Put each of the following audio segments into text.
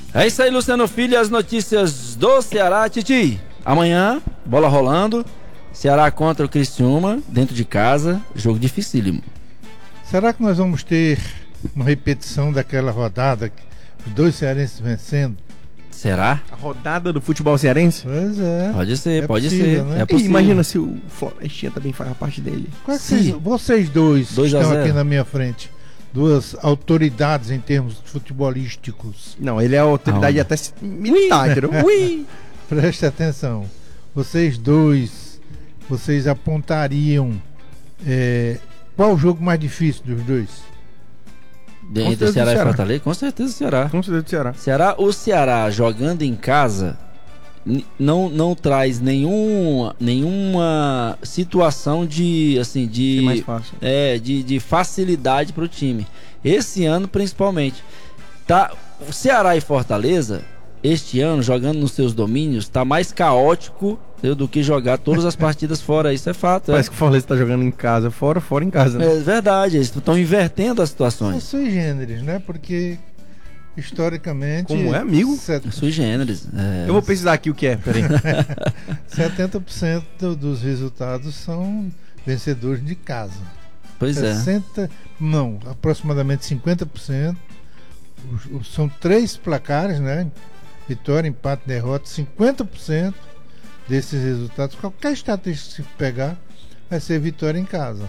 É isso aí, Luciano Filho, as notícias do Ceará. Titi, amanhã, bola rolando, Ceará contra o Criciúma, dentro de casa, jogo dificílimo. Será que nós vamos ter uma repetição daquela rodada, os dois cearenses vencendo? Será? A rodada do futebol cearense? Pois é. Pode ser, pode possível, ser. né? É possível. Imagina se o Florestinha também faz a parte dele. Qual é que vocês dois que 2 a estão 0. aqui na minha frente, duas autoridades em termos futebolísticos, Não, ele é a autoridade até militar, entendeu? Ui! preste atenção. Vocês dois, vocês apontariam qual o jogo mais difícil dos dois? Entre Ceará e Fortaleza? Com certeza o Ceará. Com certeza o Ceará. O Ceará jogando em casa não traz nenhuma situação de assim Ser mais fácil. de facilidade para o time. Esse ano principalmente, tá? O Ceará e Fortaleza este ano jogando nos seus domínios tá mais caótico do que jogar todas as partidas fora. Isso é fato. Parece que o Fortaleza tá jogando em casa, fora em casa. Né? É verdade. Eles estão invertendo as situações. São sui generis, né? Porque historicamente. Como é, amigo? Sui generis. Eu vou pesquisar aqui o que é, peraí. 70% dos resultados são vencedores de casa. Pois é. Aproximadamente 50%. São 3 placares, né? Vitória, empate, derrota. 50% desses resultados, qualquer estatística que pegar, vai ser vitória em casa.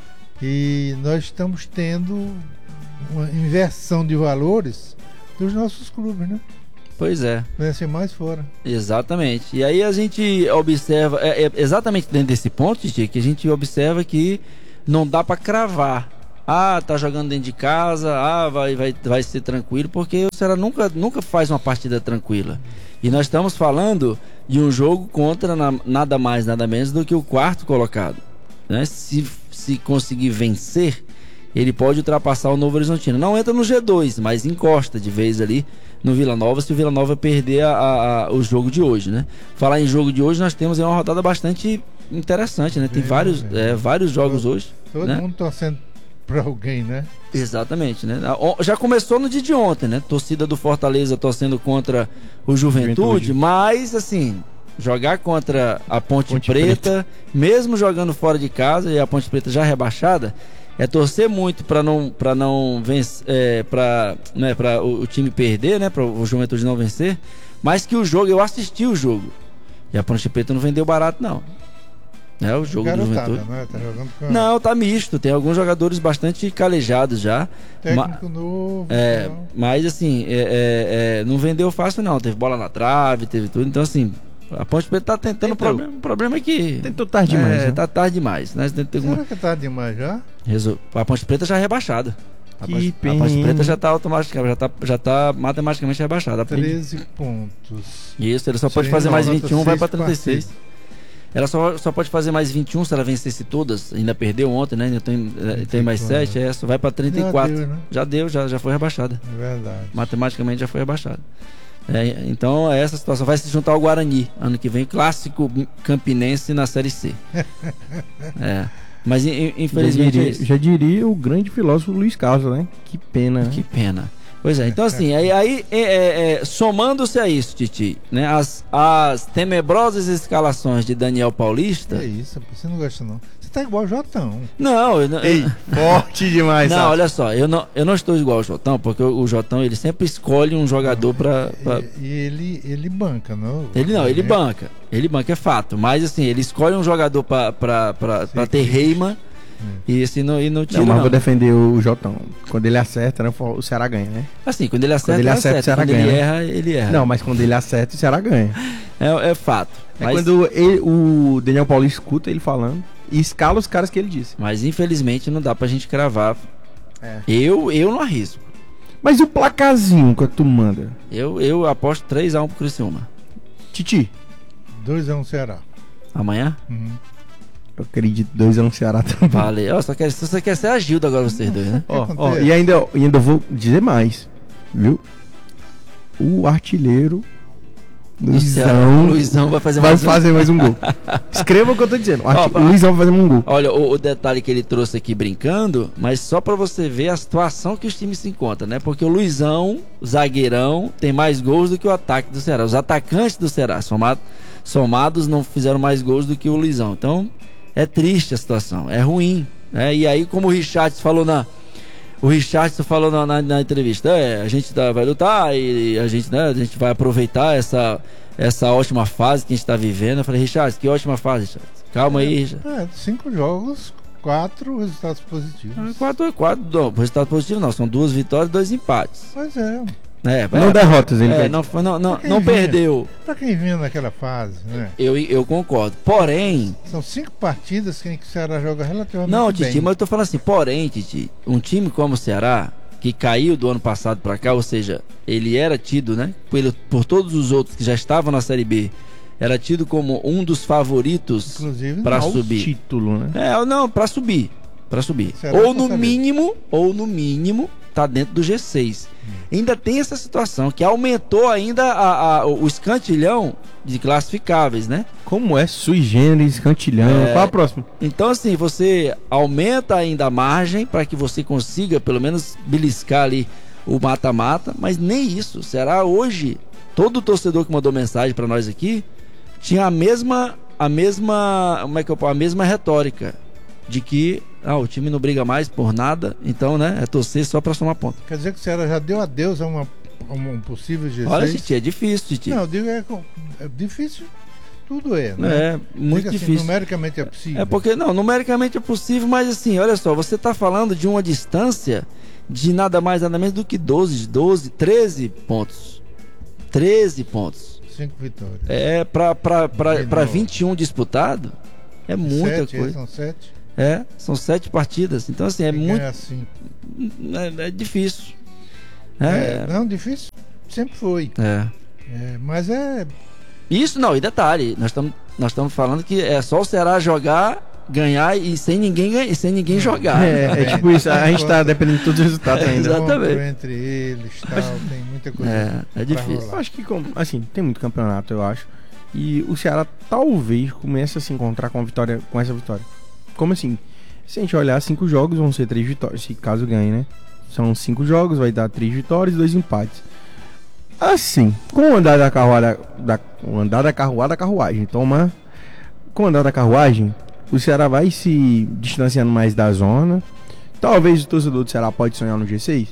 E nós estamos tendo uma inversão de valores dos nossos clubes, né? Pois é. Vai ser mais fora. Exatamente. E aí a gente observa, exatamente dentro desse ponto, Titi, que a gente observa que não dá para cravar. Tá jogando dentro de casa, vai ser tranquilo, porque o Ceará nunca faz uma partida tranquila. E nós estamos falando de um jogo contra nada mais, nada menos do que o 4º colocado, né? Se conseguir vencer, ele pode ultrapassar o Novo Horizontino. Não entra no G2, mas encosta de vez ali no Vila Nova, se o Vila Nova perder o jogo de hoje, né? Falar em jogo de hoje, nós temos uma rodada bastante interessante, né? Tem vários jogos hoje. Todo mundo torcendo para alguém, né? Exatamente, né? Já começou no dia de ontem, né? Torcida do Fortaleza torcendo contra o Juventude, mas assim, jogar contra a Ponte Preta, mesmo jogando fora de casa e a Ponte Preta já rebaixada, é torcer muito para não vencer, para o time perder, né? Para o Juventude não vencer, mas que o jogo, eu assisti o jogo e a Ponte Preta não vendeu barato não. O jogo do Juventude. Né? Tá jogando com... Não, tá misto. Tem alguns jogadores bastante calejados já. Técnico novo. Mas assim, não vendeu fácil não. Teve bola na trave, teve tudo. Então assim, a Ponte Preta tá tentando. O problema é que tentou tarde demais. Né? Tá tarde demais. Será que é tarde demais já? A Ponte Preta já é rebaixada. A Ponte Preta já tá automaticamente, já tá matematicamente rebaixada. 13 pontos. Isso, ele só pode fazer mais 21, vai pra 36. Ela só pode fazer mais 21 se ela vencesse todas. Ainda perdeu ontem, né? Ainda tem mais 7. Só vai para 34. Já deu, já foi rebaixada. É verdade. Matematicamente já foi rebaixada. Então essa situação vai se juntar ao Guarani ano que vem, clássico campinense na Série C. Mas infelizmente já diria o grande filósofo Luiz Carlos, né? Que pena. Que pena. Pois é, então assim, aí somando-se a isso, Titi, né, as tenebrosas escalações de Daniel Paulista... É isso, você não gosta não. Você tá igual o Jotão. Não, forte demais. Não, olha só, eu não estou igual ao Jotão, porque o Jotão, ele sempre escolhe um jogador pra... E ele banca, não? Ele banca, é fato, mas assim, ele escolhe um jogador pra ter reima... E não tira. Mas vou defender o Jotão. Quando ele acerta, né, o Ceará ganha, né? Assim, quando ele acerta, o Ceará ganha. Ele erra. Não, mas quando ele acerta, o Ceará ganha. É fato. Mas quando o Daniel Paulista escuta ele falando e escala os caras que ele disse. Mas infelizmente não dá pra gente cravar. Eu não arrisco. Mas o placazinho que tu manda? Eu aposto 3-1 pro Criciúma. Titi? 2-1 Ceará. Amanhã? Uhum. Eu acredito 2-1 Ceará também. Valeu. Você quer ser a Gilda agora, vocês dois, né? E ainda vou dizer mais, viu? O artilheiro Luizão vai fazer mais um gol. Escreva o que eu tô dizendo. O Luizão vai fazer um gol. Olha, o detalhe que ele trouxe aqui brincando, mas só pra você ver a situação que os times se encontram, né? Porque o Luizão, o zagueirão, tem mais gols do que o ataque do Ceará. Os atacantes do Ceará, somados, não fizeram mais gols do que o Luizão. Então, é triste a situação, é ruim, né? E aí, como o Richardson falou na entrevista, a gente vai lutar e a gente vai aproveitar essa ótima fase que a gente está vivendo. Eu falei, Richardson, que ótima fase, Richardson. Calma aí, Richardson. 5 jogos, 4 resultados positivos. 4, não, resultado positivo não, são 2 vitórias e 2 empates. Pois é. Não derrotas, ele não perdeu. Pra quem vinha naquela fase, né? Eu concordo. Porém, são 5 partidas que o Ceará joga relativamente não, bem. Titi, mas eu tô falando assim, porém, Titi, um time como o Ceará, que caiu do ano passado pra cá, ou seja, ele era tido, né, por todos os outros que já estavam na Série B, era tido como um dos favoritos para subir. Título, né? Não, para subir. Ou no mínimo, tá dentro do G6. Ainda tem essa situação que aumentou ainda o escantilhão de classificáveis, né? Como é sui generis, escantilhão? Qual a próxima? Então, assim, você aumenta ainda a margem para que você consiga pelo menos beliscar ali o mata-mata, mas nem isso. Será hoje, todo torcedor que mandou mensagem para nós aqui tinha a mesma retórica de que o time não briga mais por nada, então, né, é torcer só pra somar ponto. Quer dizer que o Ceará já deu adeus a um possível G6? Olha, Titi, é difícil, Titi. Não, eu digo é difícil, tudo né? É, muito assim, difícil. Numericamente é possível. É porque, numericamente é possível, mas assim, olha só, você tá falando de uma distância de nada mais, nada menos do que 13 pontos. 13 pontos. 5 vitórias. Pra 21 disputado, é muita coisa. São 7. São 7 partidas. Então, assim, é muito. Assim. É difícil. Não, difícil sempre foi. Mas Isso não, e detalhe, nós estamos falando que é só o Ceará ganhar e sem ninguém jogar. Tipo isso, a gente tá dependendo de todos os resultados ainda. Exatamente. Entre eles, tem muita coisa. É difícil. Eu acho que, assim, tem muito campeonato, eu acho. E o Ceará talvez comece a se encontrar com essa vitória. Como assim? Se a gente olhar 5 jogos, vão ser 3 vitórias, se caso ganhe, né? São 5 jogos, vai dar 3 vitórias e 2 empates. Assim, com o andar da carruagem, com o andar da carruagem, o Ceará vai se distanciando mais da zona. Talvez o torcedor do Ceará pode sonhar no G6.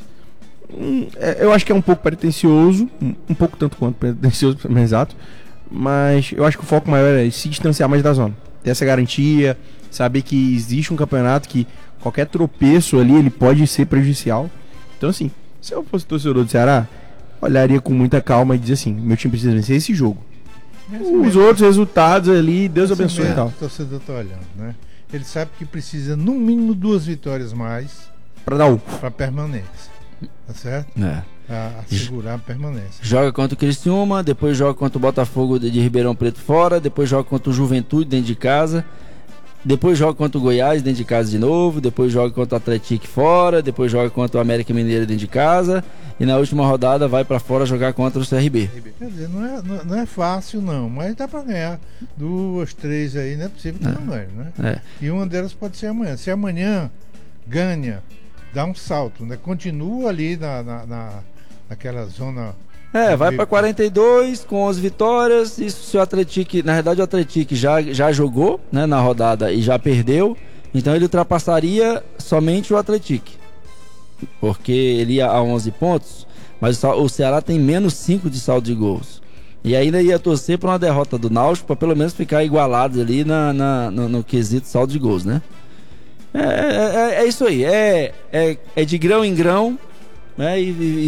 Eu acho que é um pouco pretencioso, um pouco tanto quanto pretencioso, para ser mais exato. Mas eu acho que o foco maior é se distanciar mais da zona. Ter essa garantia, saber que existe um campeonato que qualquer tropeço ali, ele pode ser prejudicial. Então, assim, se eu fosse torcedor do Ceará, olharia com muita calma e dizer assim, meu time precisa vencer esse jogo. Os outros resultados ali, Deus abençoe e tal. O torcedor tá olhando, né? Ele sabe que precisa no mínimo 2 vitórias mais para permanência. Tá certo? Assegurar a permanência. Joga contra o Criciúma, depois joga contra o Botafogo de Ribeirão Preto fora, depois joga contra o Juventude dentro de casa, depois joga contra o Goiás dentro de casa de novo, depois joga contra o Atlético fora, depois joga contra o América Mineiro dentro de casa e na última rodada vai pra fora jogar contra o CRB. Quer dizer, não é fácil não, mas dá pra ganhar 2, 3 aí, não é possível que não ganhe, né? E uma delas pode ser amanhã. Se amanhã ganha, dá um salto, né? Continua ali naquela zona. Vai para 42 com 11 vitórias. Isso se o Atlético, na verdade o Atlético já jogou, né, na rodada e já perdeu. Então ele ultrapassaria somente o Atlético, porque ele ia a 11 pontos, mas o Ceará tem menos 5 de saldo de gols. E ainda ia torcer para uma derrota do Náutico para pelo menos ficar igualados ali no quesito saldo de gols, né? É isso aí, é de grão em grão, né? E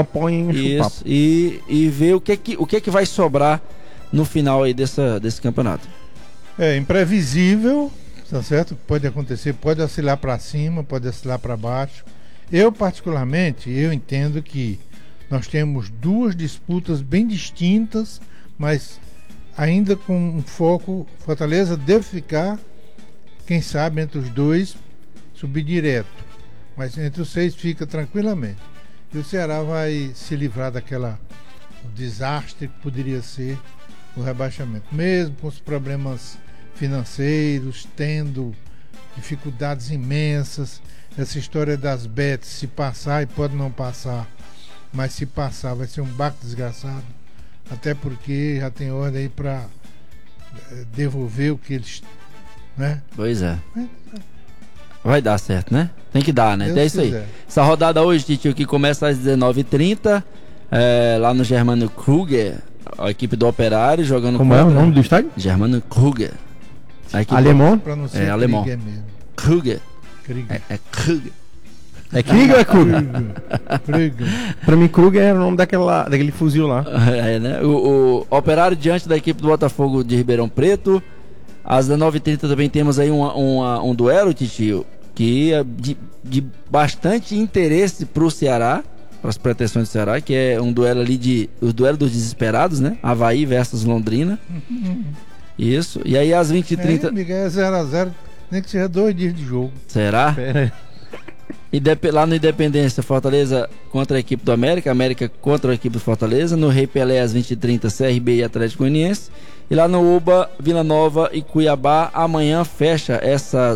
ver o que vai sobrar no final aí desse campeonato. É imprevisível, tá certo? Pode acontecer, pode oscilar para cima, pode oscilar para baixo. Eu particularmente, entendo que nós temos 2 disputas bem distintas, mas ainda com um foco. Fortaleza deve ficar, quem sabe, entre os 2 subir direto, mas entre os 6 fica tranquilamente. E o Ceará vai se livrar daquela o desastre que poderia ser o rebaixamento. Mesmo com os problemas financeiros, tendo dificuldades imensas, essa história das bets, se passar e pode não passar, mas se passar vai ser um baque desgraçado, até porque já tem ordem aí para devolver o que eles, né? Pois é. Vai dar certo, né? Tem que dar, né? Deus É isso aí. quiser. Essa rodada hoje, Titio, que começa às 19h30, lá no Germano Kruger, a equipe do Operário jogando Como é o nome do estádio? Germano Kruger. A equipe Alemão? Pra não ser É, alemão. Krieger mesmo. Kruger. Krieger. É Kruger. É Krieger ou é Kruger? Krieger. Pra mim, Kruger era o nome daquele fuzil lá. É, né? O Operário diante da equipe do Botafogo de Ribeirão Preto. Às 19h30 também temos aí um duelo, Titio, que é de bastante interesse pro Ceará, para as pretensões do Ceará, que é um duelo ali o duelo dos desesperados, né? Avaí versus Londrina. Isso. E aí às 20h30. Miguel, é 0x0, nem que seja 2 dias de jogo. Será? Lá no Independência, Fortaleza contra a equipe do América, América contra a equipe do Fortaleza. No Rei Pelé, às 20h30, CRB e Atlético Goianiense. E lá no Uba, Vila Nova e Cuiabá. Amanhã fecha essa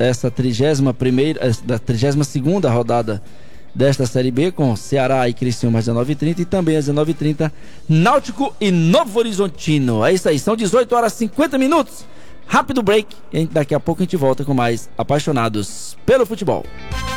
32ª rodada desta Série B, com Ceará e Criciúma às 19h30. E também às 19h30, Náutico e Novo Horizontino. É isso aí, são 18h50. Rápido break. E daqui a pouco a gente volta com mais Apaixonados pelo Futebol.